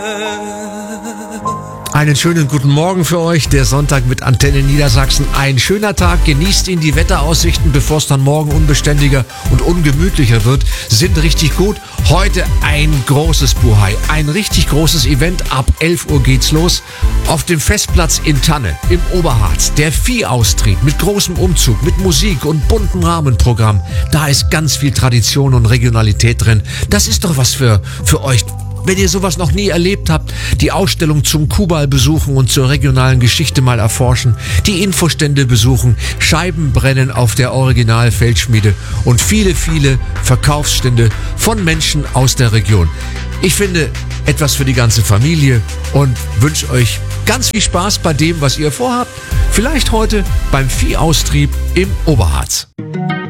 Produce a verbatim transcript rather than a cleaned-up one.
Einen schönen guten Morgen für euch, der Sonntag mit Antenne Niedersachsen. Ein schöner Tag, genießt ihn. Die Wetteraussichten, bevor es dann morgen unbeständiger und ungemütlicher wird, sind richtig gut. Heute ein großes Buhai, ein richtig großes Event. Ab elf Uhr geht's los auf dem Festplatz in Tanne im Oberharz. Der Viehaustrieb mit großem Umzug, mit Musik und buntem Rahmenprogramm. Da ist ganz viel Tradition und Regionalität drin. Das ist doch was für, für euch. Wenn ihr sowas noch nie erlebt habt, die Ausstellung zum Kuhball besuchen und zur regionalen Geschichte mal erforschen, die Infostände besuchen, Scheiben brennen auf der Original-Feldschmiede und viele, viele Verkaufsstände von Menschen aus der Region. Ich finde, etwas für die ganze Familie und wünsche euch ganz viel Spaß bei dem, was ihr vorhabt. Vielleicht heute beim Viehaustrieb im Oberharz.